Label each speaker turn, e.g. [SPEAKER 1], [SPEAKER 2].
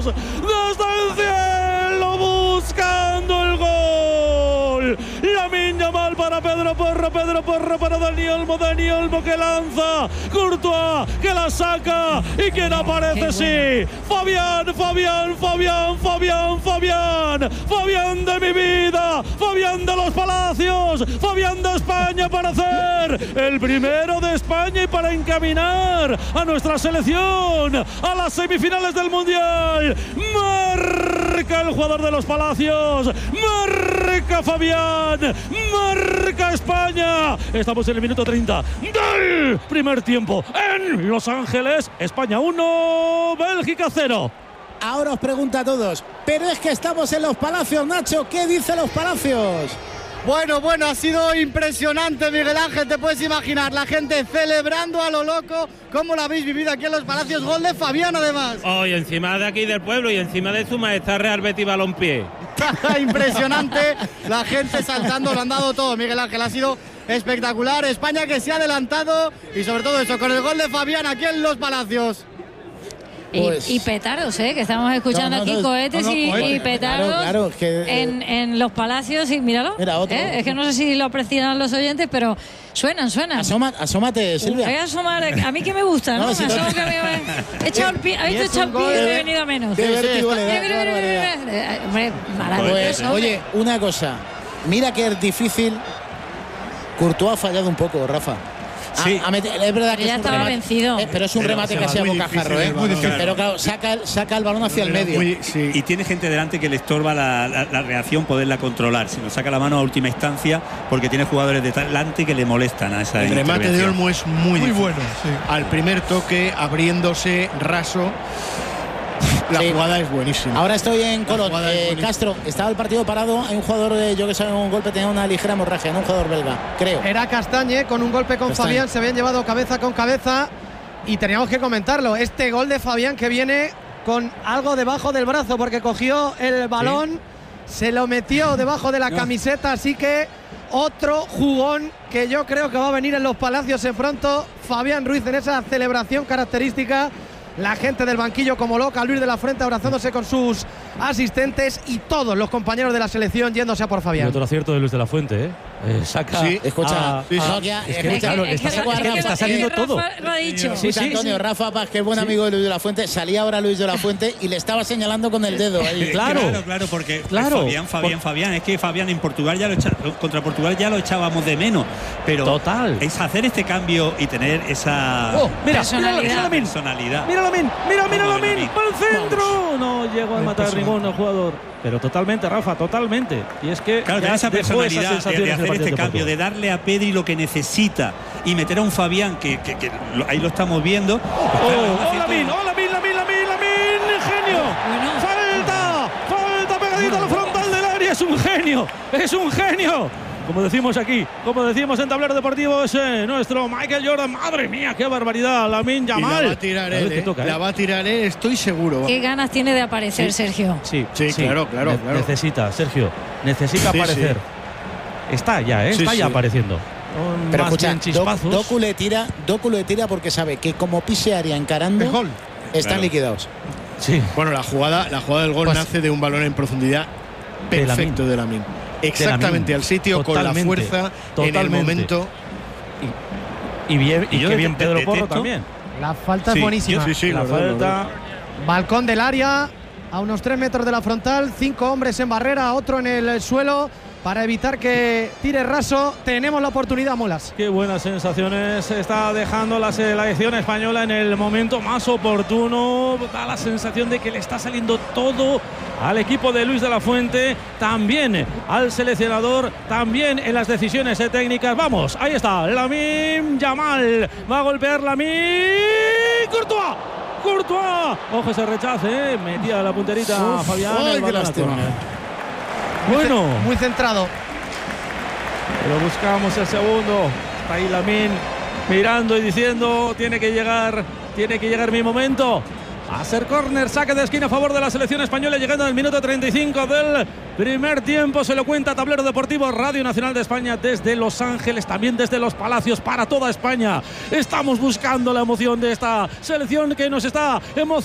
[SPEAKER 1] desde el cielo buscando el gol. Lamine Yamal para Pedro Porro para Dani Olmo que lanza, Courtois que la saca y quien aparece, sí, Fabián de mi vida, Fabián de los Palacios, Fabián de España para hacer el primero de España y para encaminar a nuestra selección a las semifinales del Mundial. Marca el jugador de los Palacios, marca Fabián, marca España. Estamos en el minuto 30 del primer tiempo en Los Ángeles. España 1, Bélgica 0.
[SPEAKER 2] Ahora os pregunto a todos, pero es que estamos en Los Palacios, Nacho, ¿qué dice Los Palacios?
[SPEAKER 3] Bueno, ha sido impresionante, Miguel Ángel, te puedes imaginar, la gente celebrando a lo loco. ¿Cómo lo habéis vivido aquí en Los Palacios? Gol de Fabián, además.
[SPEAKER 4] Y encima de aquí del pueblo y encima de su majestad Real Betis Balompié.
[SPEAKER 3] Impresionante, la gente saltando, lo han dado todo, Miguel Ángel, ha sido espectacular. España que se ha adelantado y sobre todo eso, con el gol de Fabián aquí en Los Palacios.
[SPEAKER 5] Pues, y petardos, que estamos escuchando aquí cohetes y petardos
[SPEAKER 2] claro, que,
[SPEAKER 5] en Los Palacios. Y míralo,
[SPEAKER 2] mira, otro.
[SPEAKER 5] Es que no sé si lo aprecian los oyentes, pero suenan.
[SPEAKER 2] Asómate, Silvia.
[SPEAKER 5] Voy a asomar, a mí que me gusta, ¿no?
[SPEAKER 2] Si
[SPEAKER 5] me asomo que he echado el pie, habéis echado el pie y he venido a menos. Hombre, maravilloso.
[SPEAKER 2] Pues, oye, una cosa, mira que es difícil. Courtois ha fallado un poco, Rafa.
[SPEAKER 6] Sí.
[SPEAKER 2] Es verdad que
[SPEAKER 5] ya
[SPEAKER 2] es un
[SPEAKER 5] estaba
[SPEAKER 2] remate,
[SPEAKER 5] vencido.
[SPEAKER 2] pero es un remate casi a bocajarro,
[SPEAKER 6] muy difícil.
[SPEAKER 2] Pero claro, saca el balón hacia el medio.
[SPEAKER 6] Y tiene gente delante que le estorba la reacción, poderla controlar. Si no saca la mano a última instancia, porque tiene jugadores delante que le molestan a esa
[SPEAKER 7] intervención. El remate de Olmo es muy bueno.
[SPEAKER 8] Sí.
[SPEAKER 7] Al primer toque, abriéndose, raso. La jugada es buenísima.
[SPEAKER 2] Ahora estoy en Colón. Castro, estaba el partido parado. Hay un jugador, yo que sé, un golpe, tenía una ligera hemorragia, ¿no? Un jugador belga, creo.
[SPEAKER 9] Era Castañe con un golpe con Fabián. Se habían llevado cabeza con cabeza. Y teníamos que comentarlo. Este gol de Fabián que viene con algo debajo del brazo, porque cogió el balón, se lo metió debajo de la camiseta. Así que otro jugón que yo creo que va a venir en Los Palacios en pronto. Fabián Ruiz en esa celebración característica. La gente del banquillo como loca, Luis de la Fuente abrazándose con sus asistentes y todos los compañeros de la selección yéndose a por Fabián.
[SPEAKER 1] Y otro acierto de Luis de la Fuente, saca.
[SPEAKER 2] Sí, escucha.
[SPEAKER 1] Está saliendo todo.
[SPEAKER 5] Lo ha dicho.
[SPEAKER 2] Sí, Antonio, Rafa Paz, que es buen amigo de Luis de la Fuente, salía ahora Luis de la Fuente y le estaba señalando con el dedo ahí.
[SPEAKER 6] Claro, porque Fabián, es que Fabián en Portugal contra Portugal ya lo echábamos de menos, pero
[SPEAKER 1] total
[SPEAKER 6] es hacer este cambio y tener esa
[SPEAKER 5] personalidad.
[SPEAKER 1] Mira Lamine, para el centro. No llegó a matar ningún jugador. Pero totalmente, Rafa, totalmente. Y es que
[SPEAKER 6] claro, esa personalidad de hacer este cambio, de darle a Pedri lo que necesita y meter a un Fabián que ahí lo estamos viendo.
[SPEAKER 1] Lamine, genio. Falta pegadito a la frontal del área. Es un genio. Como decimos aquí, como decimos en Tablero Deportivo, es nuestro Michael Jordan. Madre mía, qué barbaridad, Lamine Yamal.
[SPEAKER 7] La va a tirar él, estoy seguro.
[SPEAKER 5] Qué ganas tiene de aparecer, Sergio.
[SPEAKER 7] Sí, claro.
[SPEAKER 1] Necesita, Sergio, aparecer. Está ya, está ya apareciendo.
[SPEAKER 2] Pero escucha, Doku le tira porque sabe que como pise área encarando, están liquidados.
[SPEAKER 7] Sí. Bueno, la jugada del gol nace de un balón en profundidad perfecto de Lamine. Exactamente, al sitio, con la fuerza, en el momento.
[SPEAKER 1] Y qué bien Pedro Porro también.
[SPEAKER 9] La falta es buenísima.
[SPEAKER 7] Sí,
[SPEAKER 9] la falta. Balcón del área, a unos 3 metros de la frontal, 5 hombres en barrera, otro en el suelo, para evitar que tire raso. Tenemos la oportunidad, Molas.
[SPEAKER 1] Qué buenas sensaciones está dejando la selección española en el momento más oportuno. Da la sensación de que le está saliendo todo al equipo de Luis de la Fuente, también al seleccionador, también en las decisiones técnicas. Vamos, ahí está, Lamine Yamal. Va a golpear Lamine. Courtois. Ojo ese rechace, metía la punterita Fabián.
[SPEAKER 9] Bueno, muy centrado.
[SPEAKER 1] Pero buscamos el segundo. Está ahí Lamine mirando y diciendo: tiene que llegar mi momento. A ser córner, saque de esquina a favor de la selección española, llegando al minuto 35 del primer tiempo. Se lo cuenta Tablero Deportivo, Radio Nacional de España, desde Los Ángeles, también desde Los Palacios, para toda España. Estamos buscando la emoción de esta selección que nos está emocionando.